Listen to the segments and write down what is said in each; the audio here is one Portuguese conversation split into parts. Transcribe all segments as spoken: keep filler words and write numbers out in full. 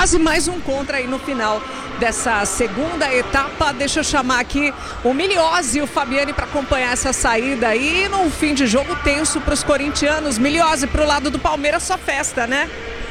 quase mais um contra aí no final dessa segunda etapa. Deixa eu chamar aqui o Miliose e o Fabiani para acompanhar essa saída aí num fim de jogo tenso para os corintianos. Miliose, para o lado do Palmeiras, só festa, né?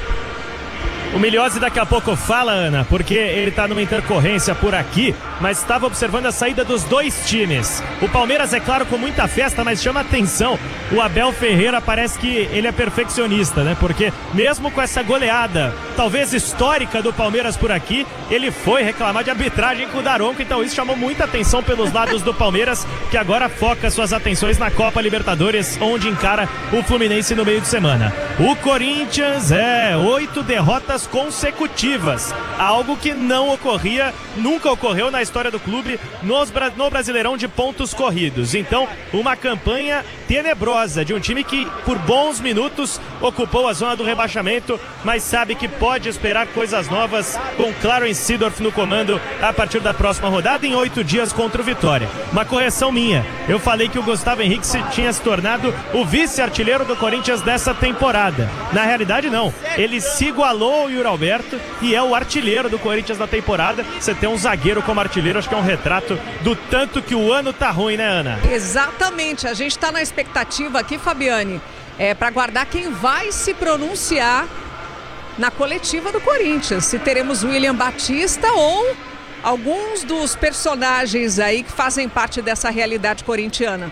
O Miliose daqui a pouco fala, Ana, porque ele está numa intercorrência por aqui, mas estava observando a saída dos dois times. O Palmeiras, é claro, com muita festa, mas chama atenção. O Abel Ferreira parece que ele é perfeccionista, né? Porque mesmo com essa goleada, talvez histórica do Palmeiras por aqui, ele foi reclamar de arbitragem com o Daronco, então isso chamou muita atenção pelos lados do Palmeiras, que agora foca suas atenções na Copa Libertadores, onde encara o Fluminense no meio de semana. O Corinthians, é, oito derrotas consecutivas, algo que não ocorria, nunca ocorreu na história do clube nos, no Brasileirão de pontos corridos. Então, uma campanha tenebrosa de um time que por bons minutos ocupou a zona do rebaixamento, mas sabe que pode esperar coisas novas com Clarence Seedorf no comando a partir da próxima rodada em oito dias contra o Vitória. Uma correção minha, eu falei que o Gustavo Henrique se tinha se tornado o vice-artilheiro do Corinthians dessa temporada. Na realidade não, ele se igualou ao Yuri Alberto e é o artilheiro do Corinthians na temporada. Você tem um zagueiro como artilheiro, acho que é um retrato do tanto que o ano tá ruim, né, Ana? Exatamente, a gente tá na expectativa aqui, Fabiani, é para guardar quem vai se pronunciar na coletiva do Corinthians, se teremos William Batista ou alguns dos personagens aí que fazem parte dessa realidade corintiana.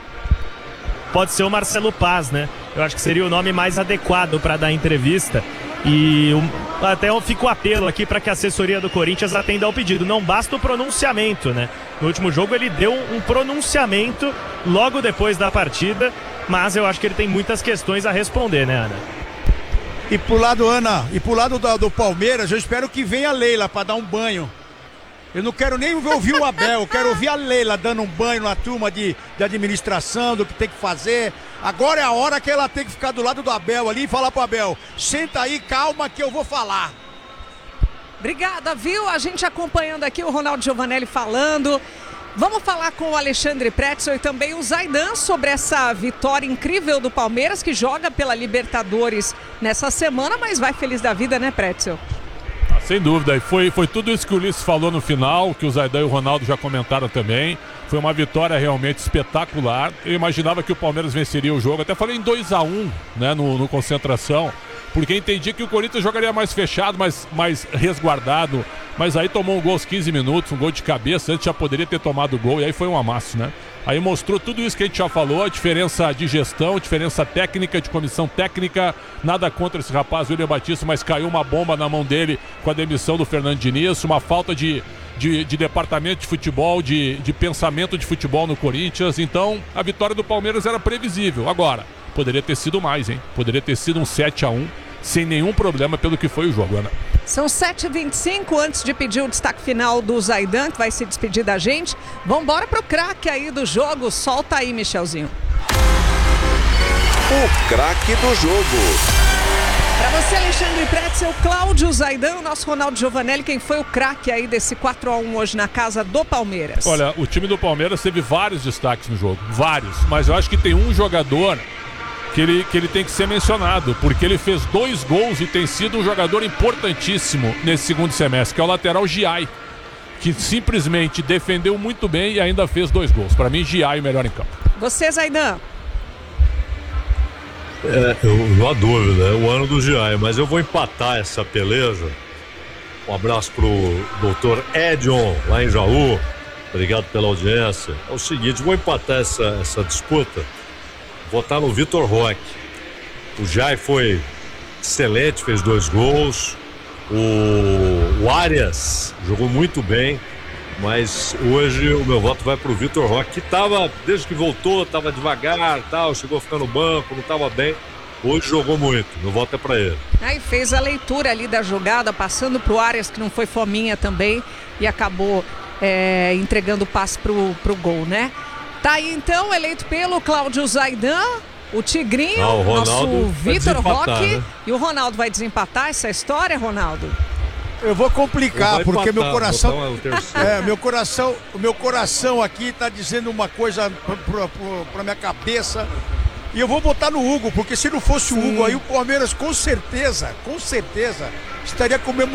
Pode ser o Marcelo Paz, né? Eu acho que seria o nome mais adequado para dar entrevista. E um, até fica o apelo aqui para que a assessoria do Corinthians atenda ao pedido. Não basta o pronunciamento, né? No último jogo ele deu um pronunciamento logo depois da partida, mas eu acho que ele tem muitas questões a responder, né, Ana? E pro lado, Ana, e pro lado do, do Palmeiras, eu espero que venha a Leila para dar um banho. Eu não quero nem ouvir o Abel, eu quero ouvir a Leila dando um banho na turma de, de administração, do que tem que fazer. Agora é a hora que ela tem que ficar do lado do Abel ali e falar pro Abel: senta aí, calma que eu vou falar. Obrigada, viu? A gente acompanhando aqui o Ronaldo Giovanelli falando. Vamos falar com o Alexandre Pretzel e também o Zaidan sobre essa vitória incrível do Palmeiras, que joga pela Libertadores nessa semana, mas vai feliz da vida, né, Pretzel? Sem dúvida, e foi, foi tudo isso que o Ulisses falou no final, que o Zaidan e o Ronaldo já comentaram também. Foi uma vitória realmente espetacular. Eu imaginava que o Palmeiras venceria o jogo, até falei em dois a um, né, no, no Concentração, porque entendi que o Corinthians jogaria mais fechado, mais, mais resguardado, mas aí tomou um gol aos quinze minutos, um gol de cabeça, antes já poderia ter tomado o gol, e aí foi um amasso, né? Aí mostrou tudo isso que a gente já falou, a diferença de gestão, diferença técnica, de comissão técnica. Nada contra esse rapaz, William Batista, mas caiu uma bomba na mão dele com a demissão do Fernando Diniz, uma falta de, de, de departamento de futebol, de, de pensamento de futebol no Corinthians. Então, a vitória do Palmeiras era previsível. Agora, poderia ter sido mais, hein? Poderia ter sido um sete a um, sem nenhum problema pelo que foi o jogo, Ana. São sete e vinte e cinco, antes de pedir o destaque final do Zaidan, que vai se despedir da gente. Vamos embora pro craque aí do jogo. Solta aí, Michelzinho. O craque do jogo. Para você, Alexandre Pretzel, Cláudio Zaidan, o nosso Ronaldo Giovanelli, quem foi o craque aí desse quatro a um hoje na casa do Palmeiras? Olha, o time do Palmeiras teve vários destaques no jogo, vários, mas eu acho que tem um jogador que ele, que ele tem que ser mencionado, porque ele fez dois gols e tem sido um jogador importantíssimo nesse segundo semestre, que é o lateral Giai, que simplesmente defendeu muito bem e ainda fez dois gols. Para mim, Giai o melhor em campo. Você, Zaidan? É, eu não há dúvida, é o ano do Giai, mas eu vou empatar essa peleja. Um abraço pro doutor Edion, lá em Jaú. Obrigado pela audiência. É o seguinte, vou empatar essa, essa disputa. Votar no Vitor Roque. O Giai foi excelente, fez dois gols. O, o Arias jogou muito bem, mas hoje o meu voto vai pro Vitor Roque, que tava, desde que voltou, tava devagar, tal, chegou a ficar no banco, não tava bem. Hoje jogou muito, meu voto é pra ele. Aí fez a leitura ali da jogada, passando pro Arias, que não foi fominha também, e acabou é, entregando o passe pro, pro gol, né? Tá aí então, eleito pelo Cláudio Zaidan, o Tigrinho, ah, o nosso Vitor Roque, né? E o Ronaldo vai desempatar essa história, Ronaldo? Eu vou complicar, Eu vou porque empatar, meu coração, é, é, meu coração, o meu coração aqui tá dizendo uma coisa para minha cabeça, e eu vou botar no Hugo, porque se não fosse Sim. o Hugo aí, o Palmeiras com certeza, com certeza estaria comemorando.